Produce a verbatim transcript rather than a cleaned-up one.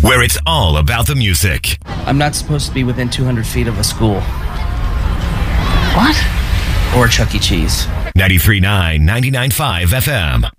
where it's all about the music. I'm not supposed to be within two hundred feet of a school. What? Or Chuck E. Cheese. ninety-three point nine, ninety-nine point five F M.